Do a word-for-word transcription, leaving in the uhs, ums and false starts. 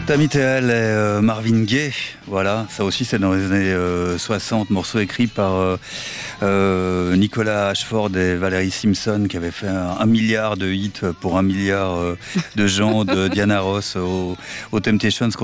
Tammy Terrell et euh, Marvin Gaye, voilà, ça aussi c'est dans les années euh, soixante, morceau écrit par euh, euh, Nicolas Ashford et Valerie Simpson qui avaient fait un, un milliard de hits pour un milliard euh, de gens, de Diana Ross aux, aux Temptations.